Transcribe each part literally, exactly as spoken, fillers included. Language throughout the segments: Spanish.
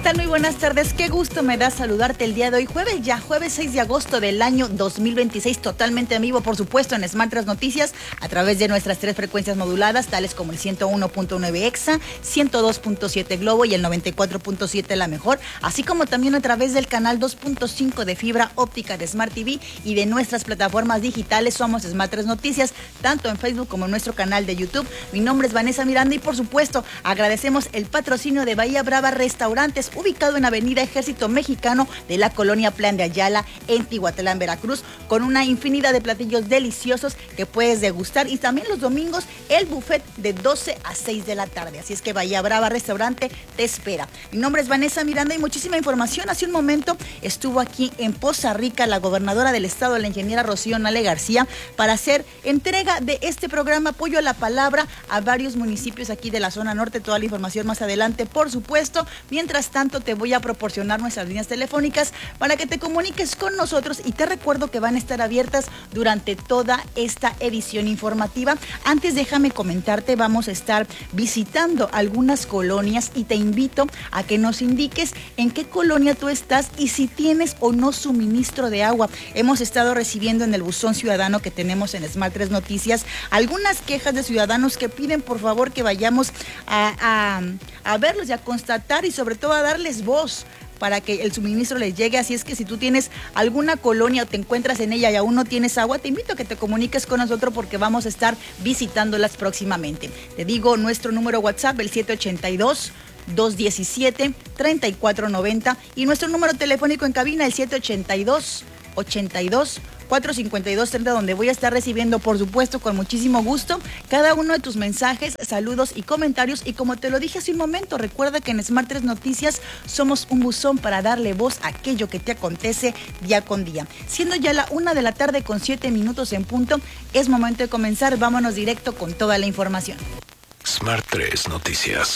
tal? Muy buenas tardes. Qué gusto me da saludarte el día de hoy, jueves ya, jueves seis de agosto del año dos mil veintiséis, totalmente en vivo, por supuesto, en Smart tres Noticias, a través de nuestras tres frecuencias moduladas, tales como el ciento uno punto nueve Exa, ciento dos punto siete Globo y el noventa y cuatro punto siete La Mejor, así como también a través del canal dos punto cinco de fibra óptica de Smart T V y de nuestras plataformas digitales. Somos Smart tres Noticias, tanto en Facebook como en nuestro canal de YouTube. Mi nombre es Vanessa Miranda y, por supuesto, agradecemos el patrocinio de Bahía Brava Restaurantes, ubicado en Avenida Ejército Mexicano de la colonia Plan de Ayala, en Tihuatlán, Veracruz, con una infinidad de platillos deliciosos que puedes degustar, y también los domingos el buffet de doce a seis de la tarde. Así es que Bahía Brava Restaurante te espera. Mi nombre es Vanessa Miranda y muchísima información. Hace un momento estuvo aquí en Poza Rica la gobernadora del estado, la ingeniera Rocío Nale García, para hacer entrega de este programa Apoyo a la Palabra a varios municipios aquí de la zona norte. Toda la información más adelante, por supuesto. Mientras tanto, te voy a proporcionar nuestras líneas telefónicas para que te comuniques con nosotros, y te recuerdo que van a estar abiertas durante toda esta edición informativa. Antes, déjame comentarte, vamos a estar visitando algunas colonias y te invito a que nos indiques en qué colonia tú estás y si tienes o no suministro de agua. Hemos estado recibiendo en el buzón ciudadano que tenemos en Smart tres Noticias algunas quejas de ciudadanos que piden por favor que vayamos a, a, a verlos y a constatar, y sobre todo a darles voz para que el suministro les llegue. Así es que si tú tienes alguna colonia o te encuentras en ella y aún no tienes agua, te invito a que te comuniques con nosotros porque vamos a estar visitándolas próximamente. Te digo nuestro número WhatsApp, el siete ocho dos, dos uno siete, tres cuatro nueve cero, y nuestro número telefónico en cabina, el siete ocho dos, ochenta y dos, cuatrocientos cincuenta y dos treinta, donde voy a estar recibiendo, por supuesto, con muchísimo gusto, cada uno de tus mensajes, saludos y comentarios. Y como te lo dije hace un momento, recuerda que en Smart tres Noticias somos un buzón para darle voz a aquello que te acontece día con día. Siendo ya la una de la tarde con siete minutos en punto, es momento de comenzar. Vámonos directo con toda la información. Smart tres Noticias.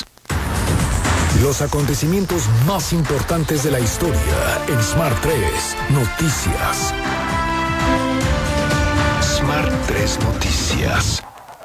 Los acontecimientos más importantes de la historia en Smart tres Noticias. Smart tres Noticias.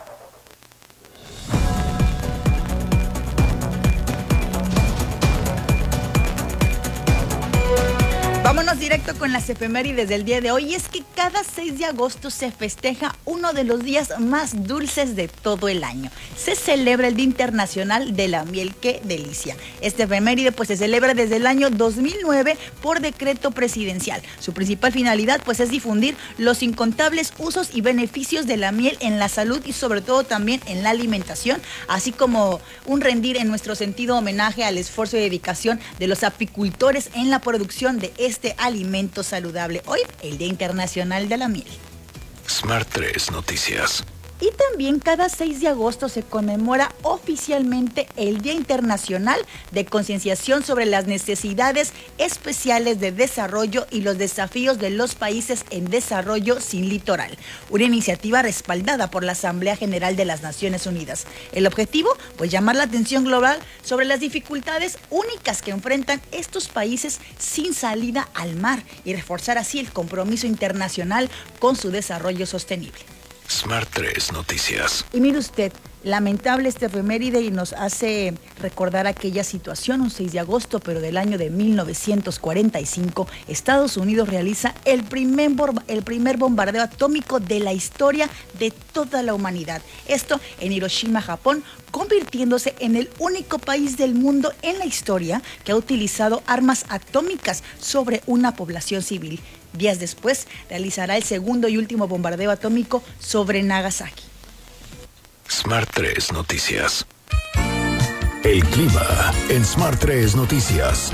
Vámonos directo con las efemérides del día de hoy. Y es que cada seis de agosto se festeja uno de los días más dulces de todo el año. Se celebra el Día Internacional de la Miel. ¡Qué delicia! Este efeméride pues se celebra desde el año dos mil nueve por decreto presidencial. Su principal finalidad pues es difundir los incontables usos y beneficios de la miel en la salud y sobre todo también en la alimentación, así como un rendir en nuestro sentido homenaje al esfuerzo y dedicación de los apicultores en la producción de este este alimento saludable. Hoy, el Día Internacional de la Miel. Smart tres Noticias. Y también cada seis de agosto se conmemora oficialmente el Día Internacional de Concienciación sobre las necesidades especiales de desarrollo y los desafíos de los países en desarrollo sin litoral, una iniciativa respaldada por la Asamblea General de las Naciones Unidas. El objetivo, pues llamar la atención global sobre las dificultades únicas que enfrentan estos países sin salida al mar y reforzar así el compromiso internacional con su desarrollo sostenible. Smart tres Noticias. Y mire usted, lamentable este efeméride y nos hace recordar aquella situación, un seis de agosto, pero del año de mil novecientos cuarenta y cinco, Estados Unidos realiza el primer, el primer bombardeo atómico de la historia de toda la humanidad. Esto en Hiroshima, Japón, convirtiéndose en el único país del mundo en la historia que ha utilizado armas atómicas sobre una población civil. Días después, realizará el segundo y último bombardeo atómico sobre Nagasaki. Smart tres Noticias. El clima en Smart tres Noticias.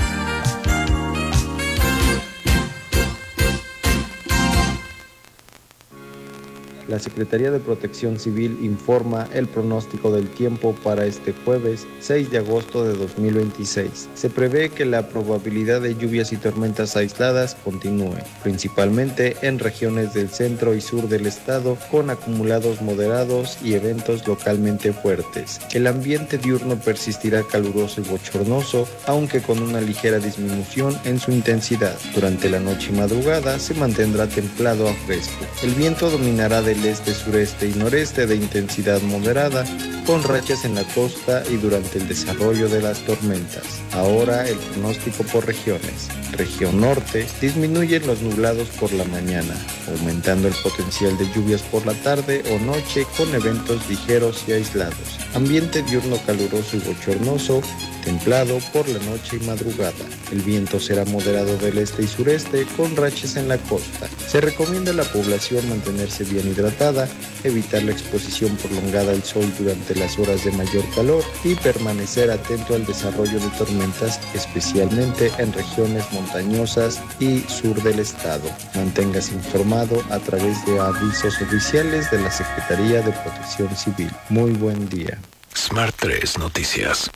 La Secretaría de Protección Civil informa el pronóstico del tiempo para este jueves seis de agosto de dos mil veintiséis. Se prevé que la probabilidad de lluvias y tormentas aisladas continúe, principalmente en regiones del centro y sur del estado, con acumulados moderados y eventos localmente fuertes. El ambiente diurno persistirá caluroso y bochornoso, aunque con una ligera disminución en su intensidad. Durante la noche y madrugada se mantendrá templado a fresco. El viento dominará del del este, sureste y noreste de intensidad moderada, con rachas en la costa y durante el desarrollo de las tormentas. Ahora el pronóstico por regiones. Región norte, disminuyen los nublados por la mañana, aumentando el potencial de lluvias por la tarde o noche con eventos ligeros y aislados. Ambiente diurno caluroso y bochornoso, templado por la noche y madrugada. El viento será moderado del este y sureste con rachas en la costa. Se recomienda a la población mantenerse bien hidratada, evitar la exposición prolongada al sol durante las horas de mayor calor y permanecer atento al desarrollo de tormentas, especialmente en regiones montañosas y sur del estado. Manténgase informado a través de avisos oficiales de la Secretaría de Protección Civil. Muy buen día. Smart tres Noticias.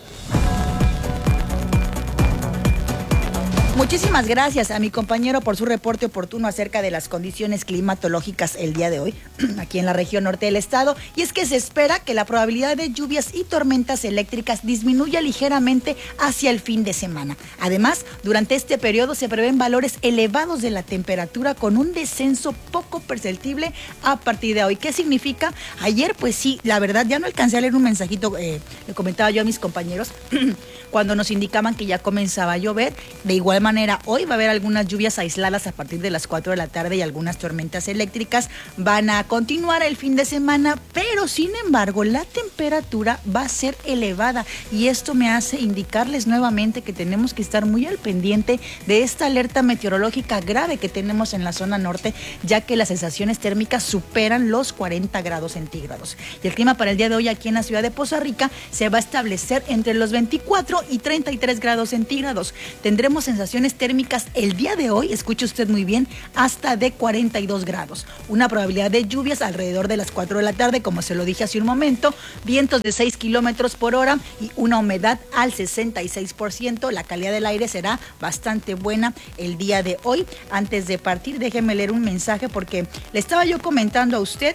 Muchísimas gracias a mi compañero por su reporte oportuno acerca de las condiciones climatológicas el día de hoy, aquí en la región norte del estado. Y es que se espera que la probabilidad de lluvias y tormentas eléctricas disminuya ligeramente hacia el fin de semana. Además, durante este periodo se prevén valores elevados de la temperatura con un descenso poco perceptible a partir de hoy. ¿Qué significa? Ayer, pues sí, la verdad, ya no alcancé a leer un mensajito, eh, le comentaba yo a mis compañeros, cuando nos indicaban que ya comenzaba a llover. De igual manera, hoy va a haber algunas lluvias aisladas a partir de las cuatro de la tarde y algunas tormentas eléctricas. Van a continuar el fin de semana, pero sin embargo la temperatura va a ser elevada y esto me hace indicarles nuevamente que tenemos que estar muy al pendiente de esta alerta meteorológica grave que tenemos en la zona norte, ya que las sensaciones térmicas superan los cuarenta grados centígrados. Y el clima para el día de hoy aquí en la ciudad de Poza Rica se va a establecer entre los veinticuatro y treinta y tres grados centígrados. Tendremos sensaciones térmicas el día de hoy, escuche usted muy bien, hasta de cuarenta y dos grados. Una probabilidad de lluvias alrededor de las cuatro de la tarde, como se lo dije hace un momento, vientos de seis kilómetros por hora y una humedad al sesenta y seis por ciento. La calidad del aire será bastante buena el día de hoy. Antes de partir, déjeme leer un mensaje porque le estaba yo comentando a usted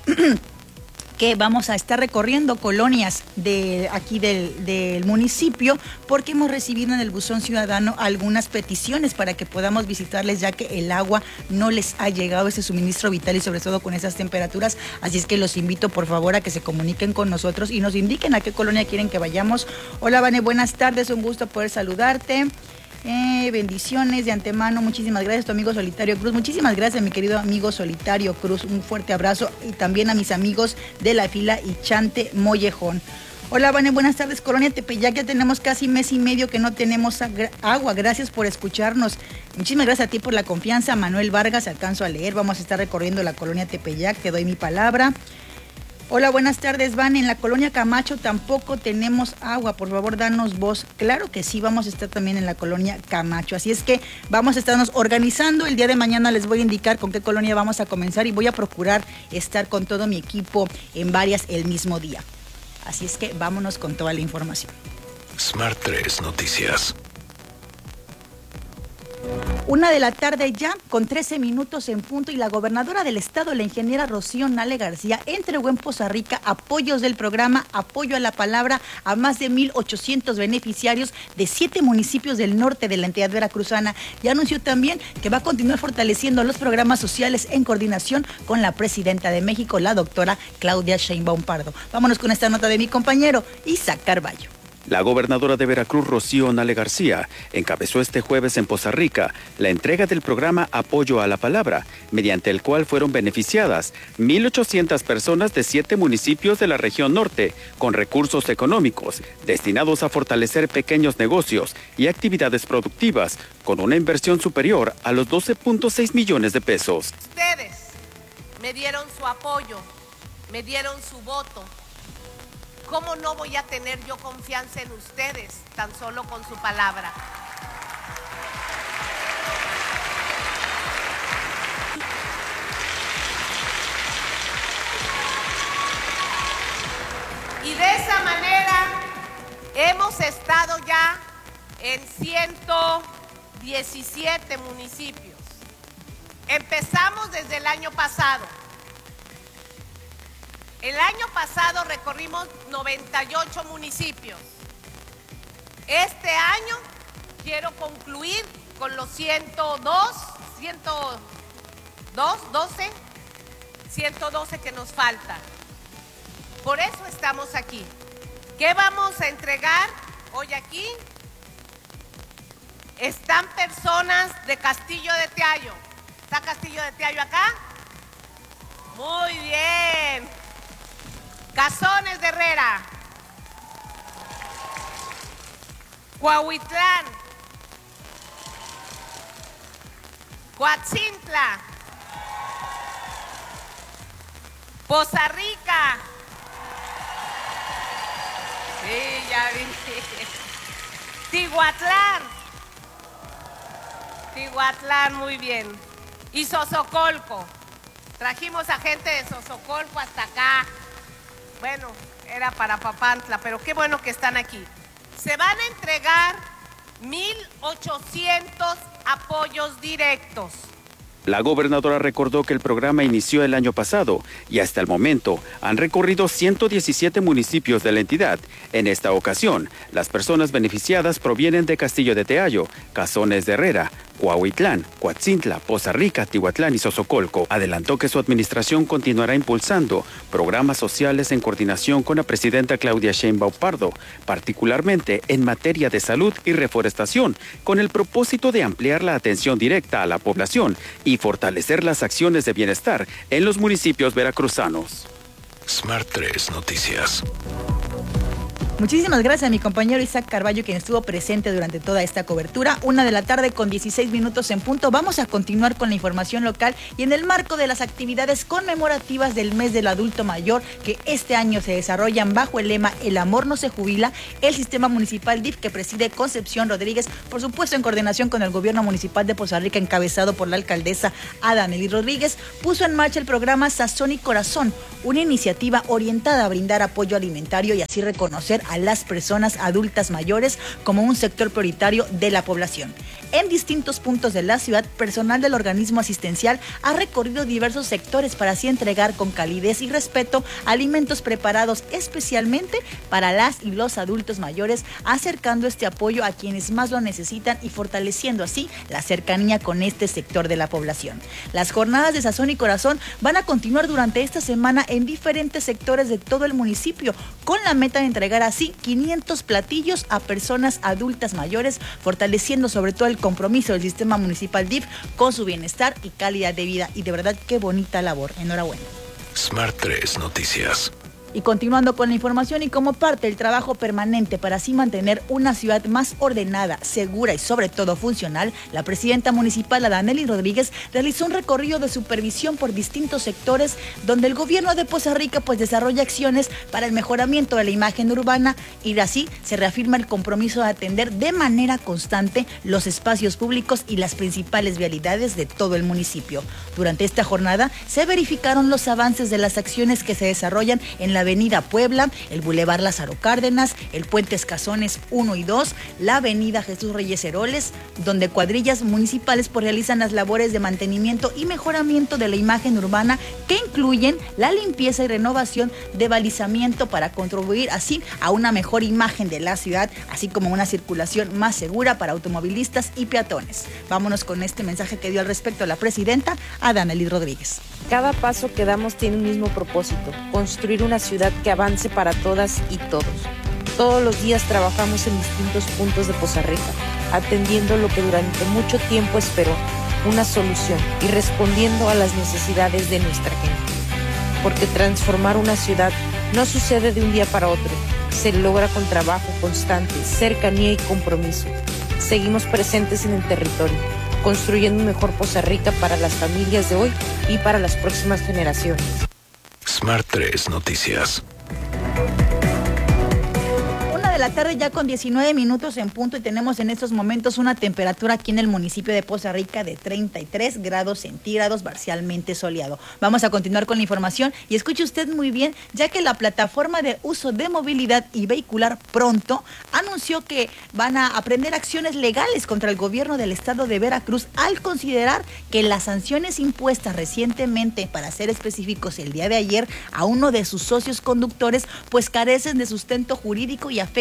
que vamos a estar recorriendo colonias de aquí del, del municipio porque hemos recibido en el buzón ciudadano algunas peticiones para que podamos visitarles, ya que el agua no les ha llegado ese suministro vital y sobre todo con esas temperaturas. Así es que los invito por favor a que se comuniquen con nosotros y nos indiquen a qué colonia quieren que vayamos. Hola Vane, buenas tardes, un gusto poder saludarte. Eh, bendiciones de antemano, muchísimas gracias, tu amigo Solitario Cruz. Muchísimas gracias, mi querido amigo Solitario Cruz, un fuerte abrazo y también a mis amigos de la fila Ichante Mollejón. Hola, Vane, buenas tardes, Colonia Tepeyac, ya tenemos casi mes y medio que no tenemos agua, gracias por escucharnos. Muchísimas gracias a ti por la confianza, Manuel Vargas, alcanzo a leer, vamos a estar recorriendo la Colonia Tepeyac, te doy mi palabra. Hola, buenas tardes, Van. En la colonia Camacho tampoco tenemos agua. Por favor, danos voz. Claro que sí, vamos a estar también en la colonia Camacho. Así es que vamos a estarnos organizando. El día de mañana les voy a indicar con qué colonia vamos a comenzar y voy a procurar estar con todo mi equipo en varias el mismo día. Así es que vámonos con toda la información. Smart tres Noticias. Una de la tarde ya, con trece minutos en punto, y la gobernadora del estado, la ingeniera Rocío Nale García, entregó en Poza Rica apoyos del programa Apoyo a la Palabra a más de mil ochocientos beneficiarios de siete municipios del norte de la entidad veracruzana y anunció también que va a continuar fortaleciendo los programas sociales en coordinación con la presidenta de México, la doctora Claudia Sheinbaum Pardo. Vámonos con esta nota de mi compañero Isaac Carballo. La gobernadora de Veracruz, Rocío Nale García, encabezó este jueves en Poza Rica la entrega del programa Apoyo a la Palabra, mediante el cual fueron beneficiadas mil ochocientas personas de siete municipios de la región norte, con recursos económicos destinados a fortalecer pequeños negocios y actividades productivas, con una inversión superior a los doce punto seis millones de pesos. Ustedes me dieron su apoyo, me dieron su voto. ¿Cómo no voy a tener yo confianza en ustedes tan solo con su palabra? Y de esa manera hemos estado ya en ciento diecisiete municipios. Empezamos desde el año pasado. El año pasado recorrimos noventa y ocho municipios. Este año quiero concluir con los ciento dos, ciento dos, doce, ciento doce que nos falta. Por eso estamos aquí. ¿Qué vamos a entregar hoy aquí? Están personas de Castillo de Teallo. ¿Está Castillo de Teallo acá? Muy bien. Cazones de Herrera. Cuahuitlán. Coatzintla. Poza Rica. Sí, ya vi. Tihuatlán. Tihuatlán, muy bien. Y Sosocolco. Trajimos a gente de Sosocolco hasta acá. Bueno, era para Papantla, pero qué bueno que están aquí. Se van a entregar mil ochocientos apoyos directos. La gobernadora recordó que el programa inició el año pasado y hasta el momento han recorrido ciento diecisiete municipios de la entidad. En esta ocasión, las personas beneficiadas provienen de Castillo de Teallo, Cazones de Herrera, Cuahuitlán, Coatzintla, Poza Rica, Tihuatlán y Sosocolco. Adelantó que su administración continuará impulsando programas sociales en coordinación con la presidenta Claudia Sheinbaum Pardo, particularmente en materia de salud y reforestación, con el propósito de ampliar la atención directa a la población y fortalecer las acciones de bienestar en los municipios veracruzanos. Smart tres Noticias. Muchísimas gracias a mi compañero Isaac Carballo, quien estuvo presente durante toda esta cobertura. Una de la tarde con dieciséis minutos en punto. Vamos a continuar con la información local y en el marco de las actividades conmemorativas del mes del adulto mayor que este año se desarrollan bajo el lema El amor no se jubila, el sistema municipal D I F que preside Concepción Rodríguez, por supuesto en coordinación con el gobierno municipal de Poza Rica, encabezado por la alcaldesa Adamelí Rodríguez, puso en marcha el programa Sazón y Corazón, una iniciativa orientada a brindar apoyo alimentario y así reconocer a las personas adultas mayores como un sector prioritario de la población. En distintos puntos de la ciudad, personal del organismo asistencial ha recorrido diversos sectores para así entregar con calidez y respeto alimentos preparados especialmente para las y los adultos mayores, acercando este apoyo a quienes más lo necesitan y fortaleciendo así la cercanía con este sector de la población. Las jornadas de Sazón y Corazón van a continuar durante esta semana en diferentes sectores de todo el municipio, con la meta de entregar así quinientos platillos a personas adultas mayores, fortaleciendo sobre todo el compromiso del sistema municipal D I F con su bienestar y calidad de vida. Y de verdad, qué bonita labor. Enhorabuena. Smart tres Noticias. Y continuando con la información y como parte del trabajo permanente para así mantener una ciudad más ordenada, segura y sobre todo funcional, la presidenta municipal Adamelí Rodríguez realizó un recorrido de supervisión por distintos sectores donde el gobierno de Poza Rica pues desarrolla acciones para el mejoramiento de la imagen urbana y así se reafirma el compromiso de atender de manera constante los espacios públicos y las principales vialidades de todo el municipio. Durante esta jornada se verificaron los avances de las acciones que se desarrollan en la Avenida Puebla, el Boulevard Lázaro Cárdenas, el Puente Escazones uno y dos, la Avenida Jesús Reyes Heroles, donde cuadrillas municipales pues realizan las labores de mantenimiento y mejoramiento de la imagen urbana que incluyen la limpieza y renovación de balizamiento para contribuir así a una mejor imagen de la ciudad, así como una circulación más segura para automovilistas y peatones. Vámonos con este mensaje que dio al respecto la presidenta Adamelí Rodríguez. Cada paso que damos tiene un mismo propósito: construir una ciudad que avance para todas y todos. Todos los días trabajamos en distintos puntos de Poza Rica, atendiendo lo que durante mucho tiempo esperó, una solución, y respondiendo a las necesidades de nuestra gente. Porque transformar una ciudad no sucede de un día para otro, se logra con trabajo constante, cercanía y compromiso. Seguimos presentes en el territorio, construyendo un mejor Poza Rica para las familias de hoy y para las próximas generaciones. Smart tres Noticias. Una de la tarde ya con diecinueve minutos en punto y tenemos en estos momentos una temperatura aquí en el municipio de Poza Rica de treinta y tres grados centígrados, parcialmente soleado. Vamos a continuar con la información y escuche usted muy bien, ya que la plataforma de uso de movilidad y vehicular Pronto anunció que van a aprender acciones legales contra el gobierno del estado de Veracruz al considerar que las sanciones impuestas recientemente, para ser específicos el día de ayer, a uno de sus socios conductores, pues carecen de sustento jurídico y afectan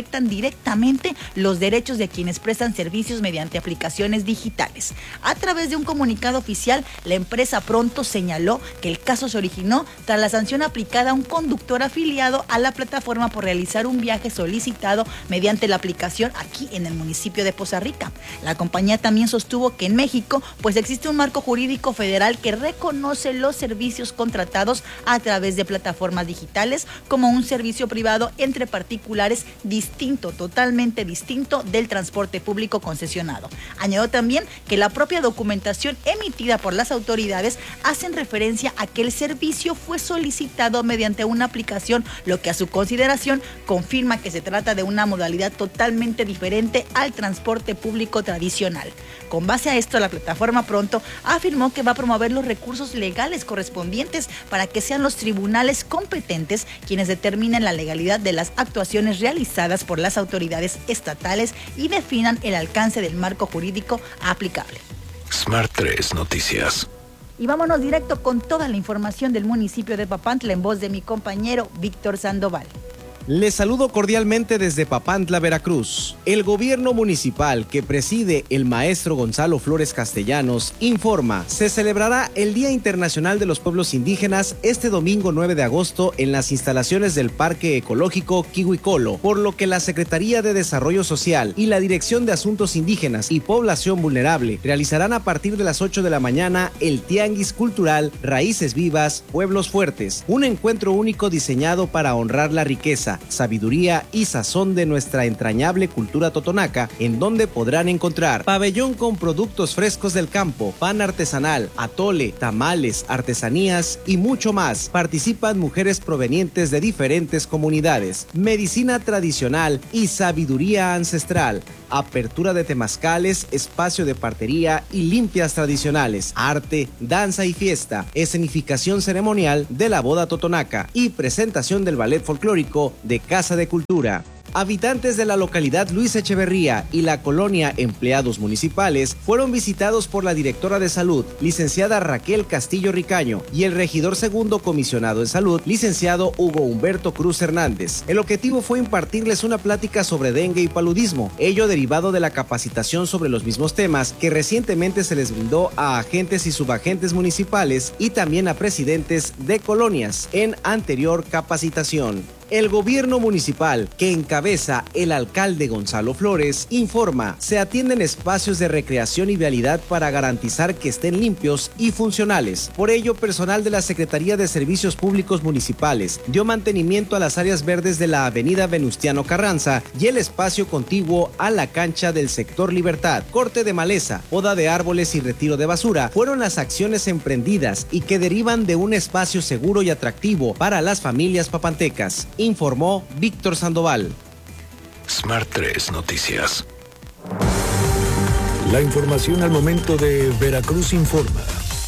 afectan directamente los derechos de quienes prestan servicios mediante aplicaciones digitales. A través de un comunicado oficial, la empresa Pronto señaló que el caso se originó tras la sanción aplicada a un conductor afiliado a la plataforma por realizar un viaje solicitado mediante la aplicación aquí en el municipio de Poza Rica. La compañía también sostuvo que en México pues existe un marco jurídico federal que reconoce los servicios contratados a través de plataformas digitales como un servicio privado entre particulares distinto, totalmente distinto del transporte público concesionado. Añadió también que la propia documentación emitida por las autoridades hacen referencia a que el servicio fue solicitado mediante una aplicación, lo que a su consideración confirma que se trata de una modalidad totalmente diferente al transporte público tradicional. Con base a esto, la plataforma Pronto afirmó que va a promover los recursos legales correspondientes para que sean los tribunales competentes quienes determinen la legalidad de las actuaciones realizadas por las autoridades estatales y definan el alcance del marco jurídico aplicable. Smart tres Noticias. Y vámonos directo con toda la información del municipio de Papantla en voz de mi compañero Víctor Sandoval. Les saludo cordialmente desde Papantla, Veracruz. El gobierno municipal que preside el maestro Gonzalo Flores Castellanos informa, se celebrará el Día Internacional de los Pueblos Indígenas este domingo nueve de agosto en las instalaciones del Parque Ecológico Kihuicolo, por lo que la Secretaría de Desarrollo Social y la Dirección de Asuntos Indígenas y Población Vulnerable realizarán a partir de las ocho de la mañana el Tianguis Cultural Raíces Vivas, Pueblos Fuertes, un encuentro único diseñado para honrar la riqueza, sabiduría y sazón de nuestra entrañable cultura totonaca, en donde podrán encontrar pabellón con productos frescos del campo, pan artesanal, atole, tamales, artesanías y mucho más. Participan mujeres provenientes de diferentes comunidades, medicina tradicional y sabiduría ancestral, apertura de temazcales, espacio de partería y limpias tradicionales, arte, danza y fiesta, escenificación ceremonial de la boda totonaca y presentación del ballet folclórico de Casa de Cultura. Habitantes de la localidad Luis Echeverría y la colonia Empleados Municipales fueron visitados por la directora de Salud, licenciada Raquel Castillo Ricaño, y el regidor segundo comisionado de Salud, licenciado Hugo Humberto Cruz Hernández. El objetivo fue impartirles una plática sobre dengue y paludismo, ello derivado de la capacitación sobre los mismos temas que recientemente se les brindó a agentes y subagentes municipales y también a presidentes de colonias en anterior capacitación. El gobierno municipal, que encabeza el alcalde Gonzalo Flores, informa, se atienden espacios de recreación y vialidad para garantizar que estén limpios y funcionales. Por ello, personal de la Secretaría de Servicios Públicos Municipales dio mantenimiento a las áreas verdes de la avenida Venustiano Carranza y el espacio contiguo a la cancha del sector Libertad. Corte de maleza, poda de árboles y retiro de basura fueron las acciones emprendidas y que derivan de un espacio seguro y atractivo para las familias papantecas, informó Víctor Sandoval. Smart tres Noticias. La información al momento de Veracruz Informa.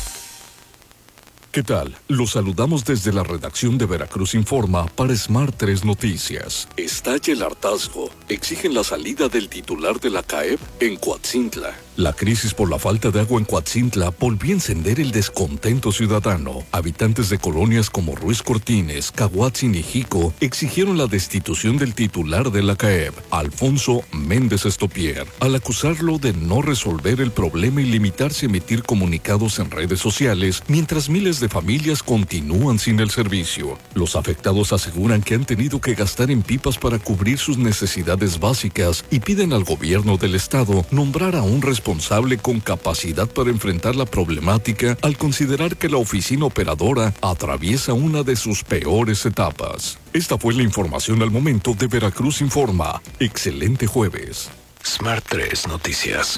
¿Qué tal? Los saludamos desde la redacción de Veracruz Informa para Smart tres Noticias. Estalla el hartazgo. Exigen la salida del titular de la C A E P en Coatzintla. La crisis por la falta de agua en Coatzintla volvió a encender el descontento ciudadano. Habitantes de colonias como Ruiz Cortines, Caguatzin y Jico exigieron la destitución del titular de la C A E P, Alfonso Méndez Estopier, al acusarlo de no resolver el problema y limitarse a emitir comunicados en redes sociales, mientras miles de familias continúan sin el servicio. Los afectados aseguran que han tenido que gastar en pipas para cubrir sus necesidades básicas y piden al gobierno del estado nombrar a un responsable responsable con capacidad para enfrentar la problemática al considerar que la oficina operadora atraviesa una de sus peores etapas. Esta fue la información al momento de Veracruz Informa. Excelente jueves. Smart tres Noticias.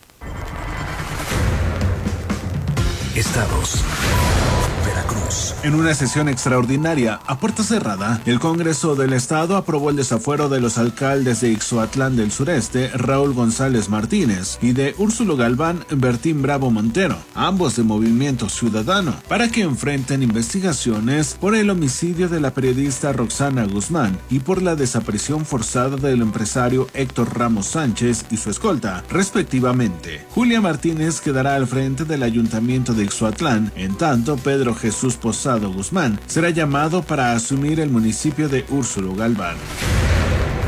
Estados. Veracruz. En una sesión extraordinaria, a puerta cerrada, el Congreso del Estado aprobó el desafuero de los alcaldes de Ixhuatlán del Sureste, Raúl González Martínez, y de Úrsulo Galván, Bertín Bravo Montero, ambos de Movimiento Ciudadano, para que enfrenten investigaciones por el homicidio de la periodista Roxana Guzmán y por la desaparición forzada del empresario Héctor Ramos Sánchez y su escolta, respectivamente. Julia Martínez quedará al frente del Ayuntamiento de Ixhuatlán, en tanto Pedro Jesús Posado Guzmán será llamado para asumir el municipio de Úrsulo Galván.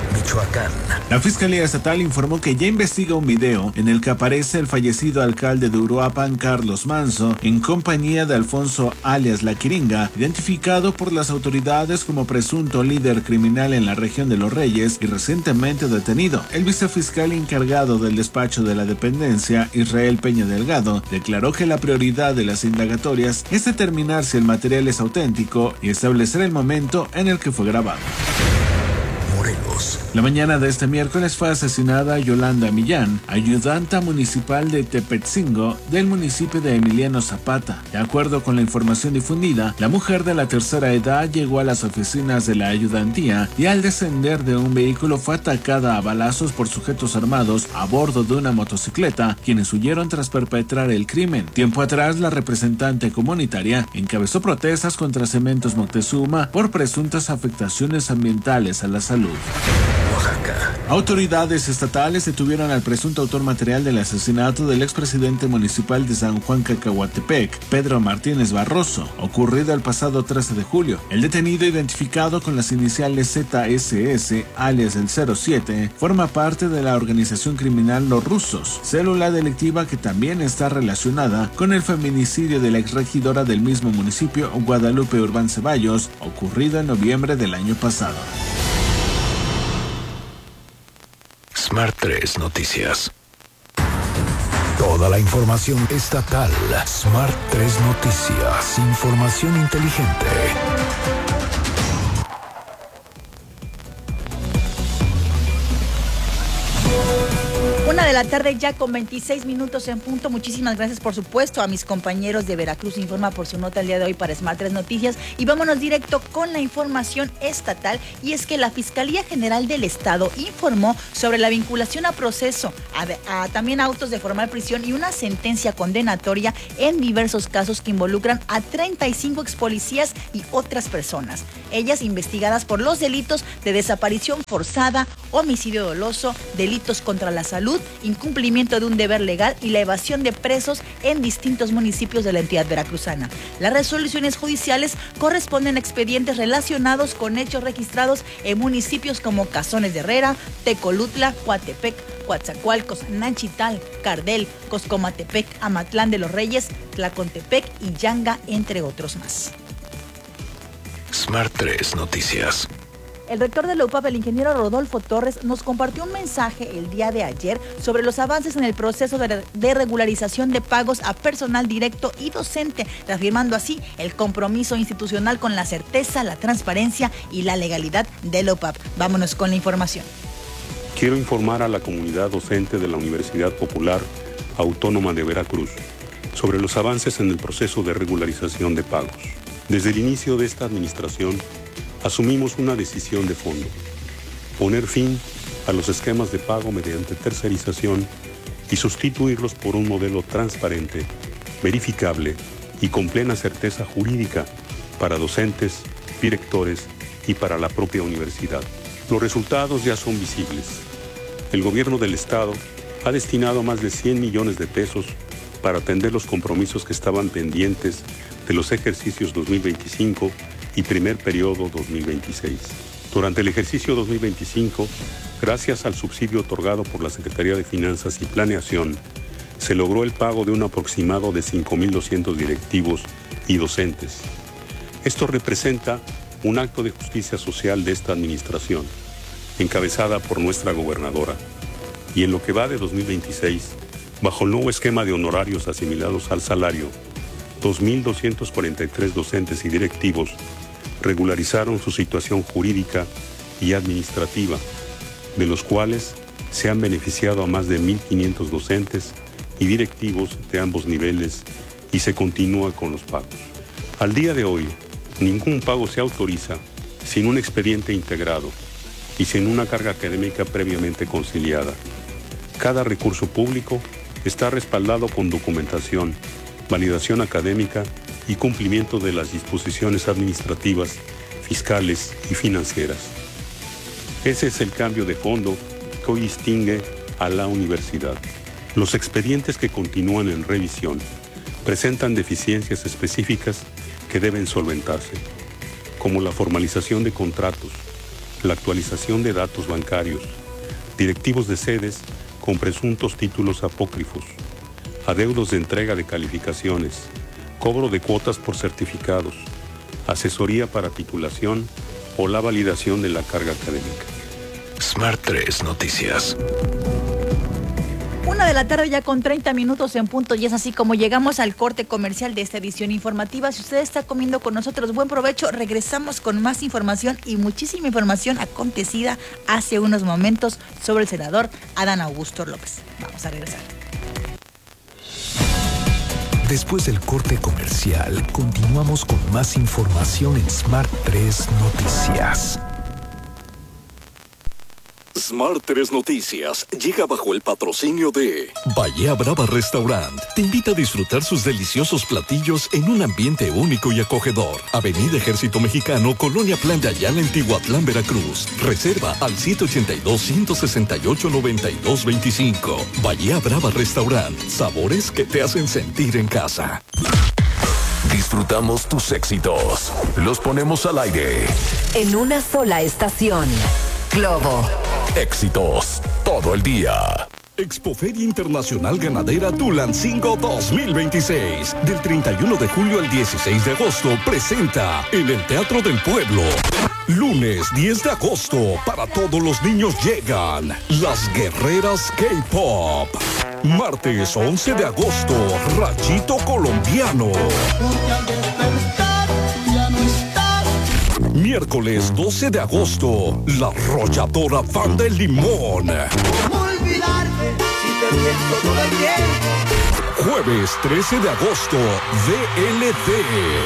Michoacán. La Fiscalía Estatal informó que ya investiga un video en el que aparece el fallecido alcalde de Uruapan, Carlos Manso, en compañía de Alfonso alias La Quiringa, identificado por las autoridades como presunto líder criminal en la región de Los Reyes y recientemente detenido. El vicefiscal encargado del despacho de la dependencia, Israel Peña Delgado, declaró que la prioridad de las indagatorias es determinar si el material es auténtico y establecer el momento en el que fue grabado. Morelos. La mañana de este miércoles fue asesinada Yolanda Millán, ayudanta municipal de Tepetzingo del municipio de Emiliano Zapata. De acuerdo con la información difundida, la mujer de la tercera edad llegó a las oficinas de la ayudantía y al descender de un vehículo fue atacada a balazos por sujetos armados a bordo de una motocicleta, quienes huyeron tras perpetrar el crimen. Tiempo atrás, la representante comunitaria encabezó protestas contra Cementos Moctezuma por presuntas afectaciones ambientales a la salud. Oaxaca. Autoridades estatales detuvieron al presunto autor material del asesinato del expresidente municipal de San Juan Cacahuatepec, Pedro Martínez Barroso, ocurrido el pasado trece de julio. El detenido, identificado con las iniciales Z S S, alias el cero siete, forma parte de la organización criminal Los Rusos, célula delictiva que también está relacionada con el feminicidio de la exregidora del mismo municipio, Guadalupe Urbán Ceballos, ocurrido en noviembre del año pasado. Smart tres Noticias. Toda la información estatal. Smart tres Noticias. Información inteligente. Una de la tarde ya con veintiséis minutos en punto. Muchísimas gracias, por supuesto, a mis compañeros de Veracruz Informa por su nota el día de hoy para Smart tres Noticias. Y vámonos directo con la información estatal. Y es que la Fiscalía General del Estado informó sobre la vinculación a proceso, a, a también autos de formal prisión y una sentencia condenatoria en diversos casos que involucran a treinta y cinco expolicías y otras personas. Ellas investigadas por los delitos de desaparición forzada, homicidio doloso, delitos contra la salud, incumplimiento de un deber legal y la evasión de presos en distintos municipios de la entidad veracruzana. Las resoluciones judiciales corresponden a expedientes relacionados con hechos registrados en municipios como Cazones de Herrera, Tecolutla, Coatepec, Coatzacoalcos, Nanchital, Cardel, Coscomatepec, Amatlán de los Reyes, Tlacontepec y Yanga, entre otros más. Smart tres Noticias. El rector de la U P A P, el ingeniero Rodolfo Torres, nos compartió un mensaje el día de ayer sobre los avances en el proceso de, de regularización de pagos a personal directo y docente, reafirmando así el compromiso institucional con la certeza, la transparencia y la legalidad de la U P A P. Vámonos con la información. Quiero informar a la comunidad docente de la Universidad Popular Autónoma de Veracruz sobre los avances en el proceso de regularización de pagos. Desde el inicio de esta administración, asumimos una decisión de fondo: poner fin a los esquemas de pago mediante tercerización y sustituirlos por un modelo transparente, verificable y con plena certeza jurídica para docentes, directores y para la propia universidad. Los resultados ya son visibles. El gobierno del Estado ha destinado más de cien millones de pesos para atender los compromisos que estaban pendientes de los ejercicios dos mil veinticinco y primer periodo dos mil veintiséis. Durante el ejercicio dos mil veinticinco, gracias al subsidio otorgado por la Secretaría de Finanzas y Planeación, se logró el pago de un aproximado de cinco mil doscientos directivos y docentes. Esto representa un acto de justicia social de esta administración, encabezada por nuestra gobernadora. Y en lo que va de dos mil veintiséis, bajo el nuevo esquema de honorarios asimilados al salario, dos mil doscientos cuarenta y tres docentes y directivos regularizaron su situación jurídica y administrativa, de los cuales se han beneficiado a más de mil quinientos docentes y directivos de ambos niveles y se continúa con los pagos. Al día de hoy, ningún pago se autoriza sin un expediente integrado y sin una carga académica previamente conciliada. Cada recurso público está respaldado con documentación, validación académica y cumplimiento de las disposiciones administrativas, fiscales y financieras. Ese es el cambio de fondo que hoy distingue a la universidad. Los expedientes que continúan en revisión presentan deficiencias específicas que deben solventarse, como la formalización de contratos, la actualización de datos bancarios, directivos de sedes con presuntos títulos apócrifos, adeudos de entrega de calificaciones, cobro de cuotas por certificados, asesoría para titulación o la validación de la carga académica. Smart tres Noticias. Una de la tarde ya con treinta minutos en punto, y es así como llegamos al corte comercial de esta edición informativa. Si usted está comiendo con nosotros, buen provecho. Regresamos con más información y muchísima información acontecida hace unos momentos sobre el senador Adán Augusto López. Vamos a regresar. Después del corte comercial, continuamos con más información en Smart tres Noticias. Smart tres Noticias llega bajo el patrocinio de Bahía Brava Restaurant. Te invita a disfrutar sus deliciosos platillos en un ambiente único y acogedor. Avenida Ejército Mexicano, Colonia Plan de Ayala, en Tihuatlán, Veracruz. Reserva al siete ochenta y dos, ciento sesenta y ocho, noventa y dos veinticinco. Bahía Brava Restaurant. Sabores que te hacen sentir en casa. Disfrutamos tus éxitos. Los ponemos al aire. En una sola estación. Globo. Éxitos todo el día. Expoferia Internacional Ganadera Tulancingo dos mil veintiséis. Del treinta y uno de julio al dieciséis de agosto presenta en el Teatro del Pueblo. Lunes diez de agosto, para todos los niños llegan Las Guerreras K-Pop. Martes once de agosto, Rachito Colombiano. Miércoles doce de agosto, La Arrolladora Banda El Limón. ¿Cómo olvidarte si te pienso todo el tiempo? Jueves trece de agosto, V L T.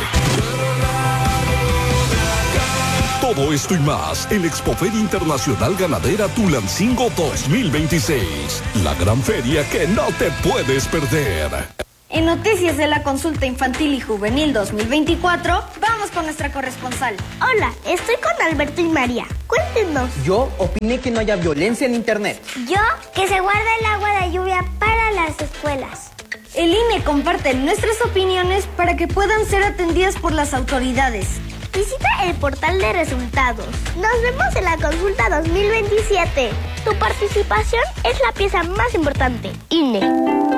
Todo esto y más en Expoferia Internacional Ganadera Tulancingo dos mil veintiséis. La gran feria que no te puedes perder. En Noticias de la Consulta Infantil y Juvenil dos mil veinticuatro, vamos con nuestra corresponsal. Hola, estoy con Alberto y María. Cuéntenos. Yo opiné que no haya violencia en Internet. Yo, que se guarda el agua de lluvia para las escuelas. El I N E comparte nuestras opiniones para que puedan ser atendidas por las autoridades. Visita el portal de resultados. Nos vemos en la Consulta dos mil veintisiete. Tu participación es la pieza más importante. I N E.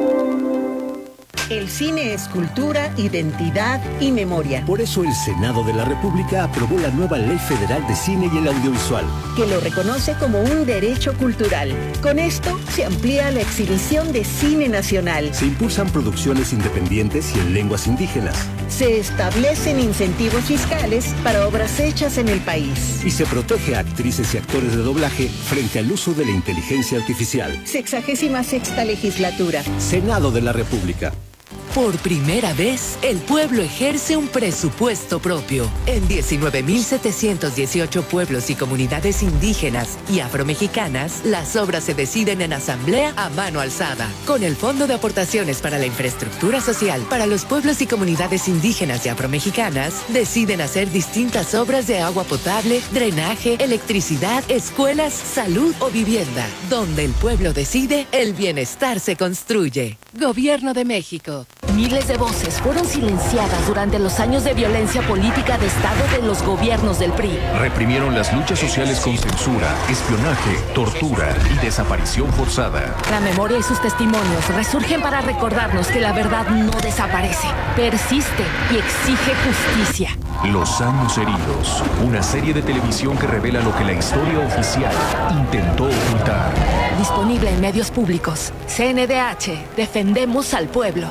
El cine es cultura, identidad y memoria. Por eso el Senado de la República aprobó la nueva Ley Federal de Cine y el Audiovisual, que lo reconoce como un derecho cultural. Con esto se amplía la exhibición de cine nacional. Se impulsan producciones independientes y en lenguas indígenas. Se establecen incentivos fiscales para obras hechas en el país. Y se protege a actrices y actores de doblaje frente al uso de la inteligencia artificial. Sexagésima sexta legislatura. Senado de la República. Por primera vez, el pueblo ejerce un presupuesto propio. En diecinueve mil setecientos dieciocho pueblos y comunidades indígenas y afromexicanas, las obras se deciden en asamblea a mano alzada. Con el Fondo de Aportaciones para la Infraestructura Social para los pueblos y comunidades indígenas y afromexicanas, deciden hacer distintas obras de agua potable, drenaje, electricidad, escuelas, salud o vivienda. Donde el pueblo decide, el bienestar se construye. Gobierno de México. Miles de voces fueron silenciadas durante los años de violencia política de Estado de los gobiernos del P R I. Reprimieron las luchas sociales con censura, espionaje, tortura y desaparición forzada. La memoria y sus testimonios resurgen para recordarnos que la verdad no desaparece, persiste y exige justicia. Los años heridos, una serie de televisión que revela lo que la historia oficial intentó ocultar. Disponible en medios públicos. C N D H, defendemos al pueblo.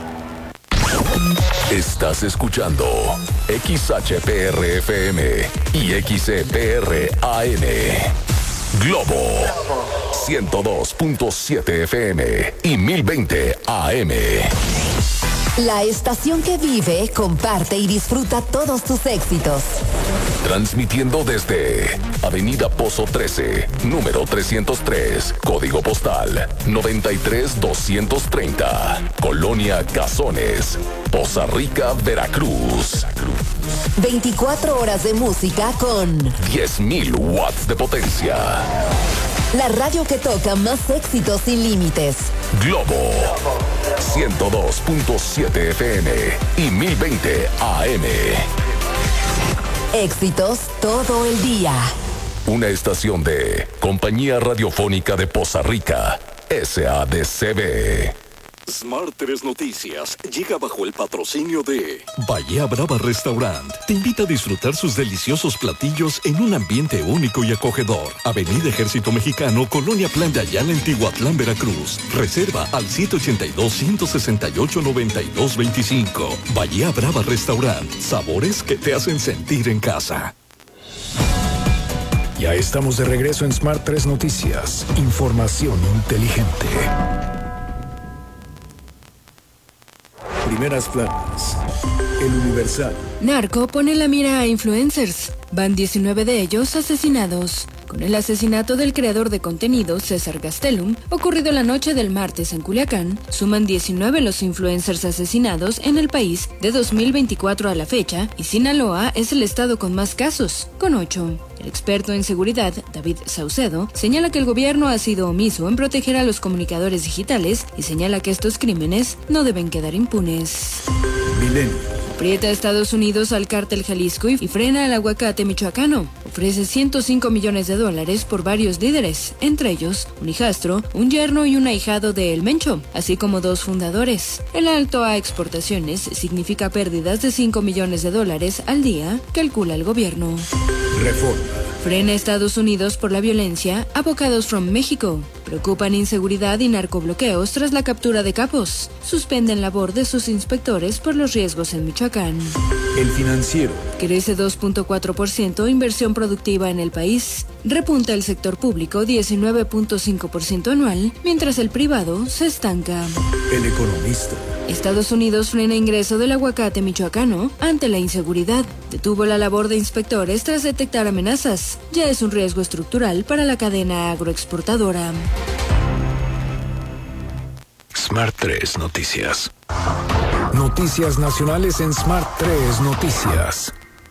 Estás escuchando X H P R F M y X E P R A N. Globo ciento dos punto siete F M y mil veinte A M. La estación que vive, comparte y disfruta todos tus éxitos. Transmitiendo desde Avenida Pozo trece, número trescientos tres, código postal noventa y tres doscientos treinta, Colonia Cazones, Poza Rica, Veracruz. veinticuatro horas de música con diez mil watts de potencia. La radio que toca más éxitos sin límites. Globo ciento dos punto siete F M y mil veinte A M. Éxitos todo el día. una estación de Compañía Radiofónica de Poza Rica, S A D C B. Smart tres Noticias llega bajo el patrocinio de Bahía Brava Restaurant. Te invita a disfrutar sus deliciosos platillos en un ambiente único y acogedor. Avenida Ejército Mexicano, Colonia Plan de Ayala, en Tihuatlán, Veracruz. Reserva al siete ocho dos, uno seis ocho, nueve dos dos cinco. Bahía Brava Restaurant. Sabores que te hacen sentir en casa. Ya estamos de regreso en Smart tres Noticias. Información inteligente. Primeras planas. El Universal. Narco pone la mira a influencers. Van diecinueve de ellos asesinados. Con el asesinato del creador de contenido, César Gastelum, ocurrido la noche del martes en Culiacán, suman diecinueve los influencers asesinados en el país de dos mil veinticuatro a la fecha, y Sinaloa es el estado con más casos, con ocho. El experto en seguridad, David Saucedo, señala que el gobierno ha sido omiso en proteger a los comunicadores digitales y señala que estos crímenes no deben quedar impunes. Milenio. Aprieta a Estados Unidos al cártel Jalisco y frena al aguacate michoacano. Ofrece ciento cinco millones de dólares por varios líderes, entre ellos un hijastro, un yerno y un ahijado de El Mencho, así como dos fundadores. El alto a exportaciones significa pérdidas de cinco millones de dólares al día, calcula el gobierno. Reforma. Frena a Estados Unidos por la violencia, Avocados from México. Preocupan inseguridad y narcobloqueos tras la captura de capos. Suspenden labor de sus inspectores por los riesgos en Michoacán. El Financiero. Crece dos punto cuatro por ciento inversión productiva en el país. Repunta el sector público diecinueve punto cinco por ciento anual, mientras el privado se estanca. El Economista. Estados Unidos frena ingreso del aguacate michoacano ante la inseguridad. Detuvo la labor de inspectores tras detectar amenazas. Ya es un riesgo estructural para la cadena agroexportadora. Smart tres Noticias. Noticias nacionales en Smart tres Noticias.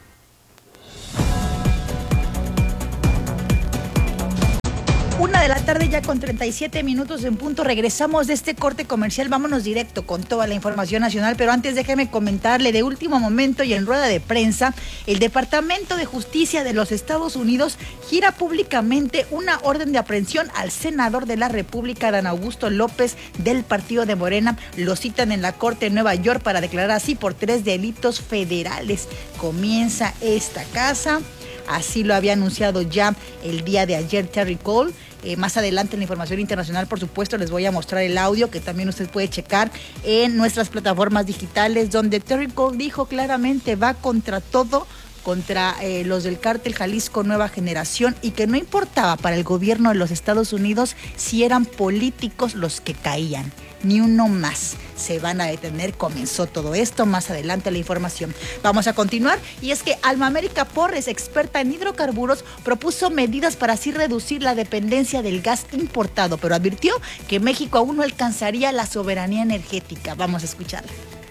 Una de la tarde ya con treinta y siete minutos en punto. Regresamos de este corte comercial. Vámonos directo con toda la información nacional. Pero antes déjeme comentarle de último momento y en rueda de prensa, el Departamento de Justicia de los Estados Unidos gira públicamente una orden de aprehensión al senador de la República, Adán Augusto López, del partido de Morena. Lo citan en la Corte de Nueva York para declarar así por tres delitos federales. Comienza esta casa. Así lo había anunciado ya el día de ayer Terry Cole. Eh, más adelante en la información internacional, por supuesto, les voy a mostrar el audio que también usted puede checar en nuestras plataformas digitales, donde Terry Cole dijo claramente va contra todo, contra eh, los del cártel Jalisco Nueva Generación, y que no importaba para el gobierno de los Estados Unidos si eran políticos los que caían, ni uno más. Se van a detener. Comenzó todo esto. Más adelante la información. Vamos a continuar. Y es que Alma América Porres, experta en hidrocarburos, propuso medidas para así reducir la dependencia del gas importado, pero advirtió que México aún no alcanzaría la soberanía energética. Vamos a escucharla.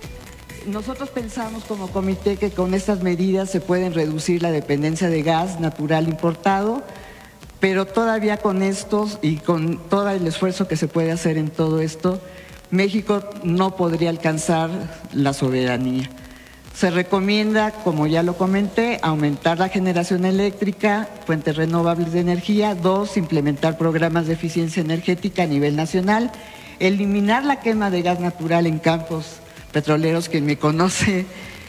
Nosotros pensamos como comité que con estas medidas se pueden reducir la dependencia de gas natural importado, pero todavía con estos y con todo el esfuerzo que se puede hacer en todo esto, México no podría alcanzar la soberanía. Se recomienda, como ya lo comenté, aumentar la generación eléctrica, fuentes renovables de energía. Dos, implementar programas de eficiencia energética a nivel nacional. Eliminar la quema de gas natural en campos petroleros. Quien me conoce,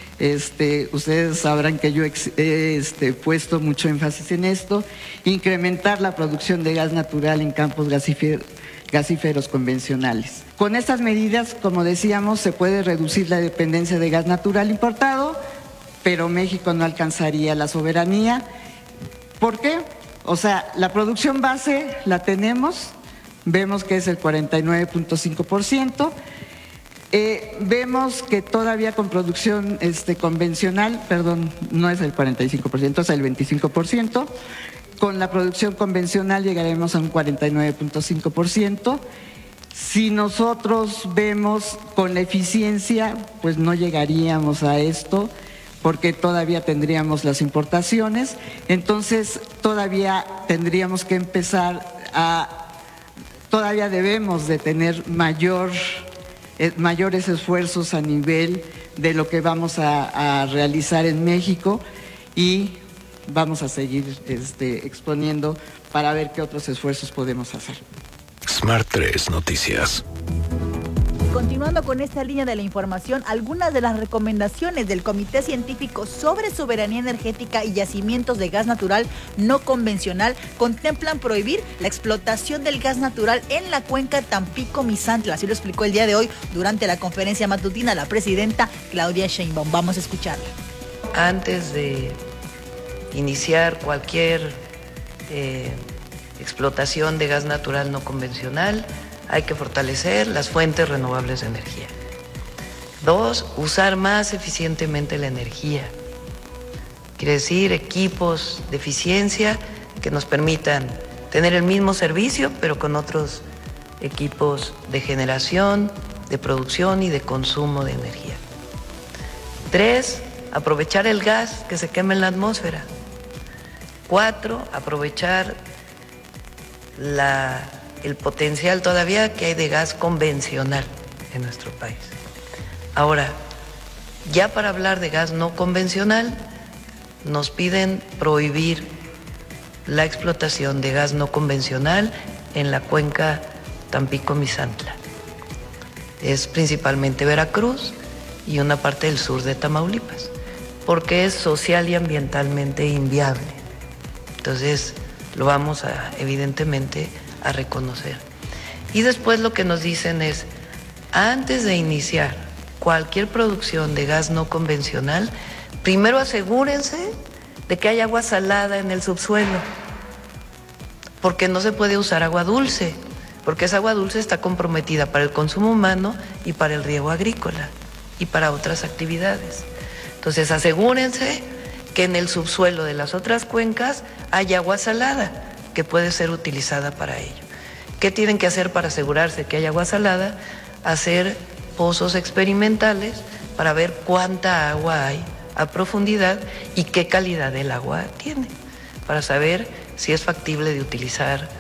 este, ustedes sabrán que yo he este, puesto mucho énfasis en esto. Incrementar la producción de gas natural en campos gasíferos. gasíferos convencionales. Con estas medidas, como decíamos, se puede reducir la dependencia de gas natural importado, pero México no alcanzaría la soberanía. ¿Por qué? O sea, la producción base la tenemos, vemos que es el cuarenta y nueve punto cinco por ciento, eh, vemos que todavía con producción este, convencional, perdón, no es el cuarenta y cinco por ciento, es el veinticinco por ciento, con la producción convencional llegaremos a un cuarenta y nueve punto cinco por ciento. Si nosotros vemos con la eficiencia, pues no llegaríamos a esto, porque todavía tendríamos las importaciones. Entonces, todavía tendríamos que empezar a, todavía debemos de tener mayor, eh, mayores esfuerzos a nivel de lo que vamos a, a realizar en México, y vamos a seguir este, exponiendo para ver qué otros esfuerzos podemos hacer. Smart tres Noticias. Continuando con esta línea de la información, algunas de las recomendaciones del Comité Científico sobre Soberanía Energética y Yacimientos de Gas Natural No Convencional contemplan prohibir la explotación del gas natural en la cuenca Tampico-Misantla. Así lo explicó el día de hoy durante la conferencia matutina la presidenta Claudia Sheinbaum. Vamos a escucharla. Antes de iniciar cualquier eh, explotación de gas natural no convencional, hay que fortalecer las fuentes renovables de energía. Dos, usar más eficientemente la energía. Quiere decir equipos de eficiencia que nos permitan tener el mismo servicio, pero con otros equipos de generación, de producción y de consumo de energía. Tres, aprovechar el gas que se quema en la atmósfera. Cuatro, aprovechar la el potencial todavía que hay de gas convencional en nuestro país. Ahora, ya para hablar de gas no convencional, nos piden prohibir la explotación de gas no convencional en la cuenca Tampico-Misantla. Es principalmente Veracruz y una parte del sur de Tamaulipas, porque es social y ambientalmente inviable. Entonces, lo vamos a, evidentemente, a reconocer. Y después lo que nos dicen es, antes de iniciar cualquier producción de gas no convencional, primero asegúrense de que hay agua salada en el subsuelo, porque no se puede usar agua dulce, porque esa agua dulce está comprometida para el consumo humano y para el riego agrícola y para otras actividades. Entonces asegúrense que en el subsuelo de las otras cuencas hay agua salada que puede ser utilizada para ello. ¿Qué tienen que hacer para asegurarse que hay agua salada? Hacer pozos experimentales para ver cuánta agua hay a profundidad y qué calidad del agua tiene, para saber si es factible de utilizar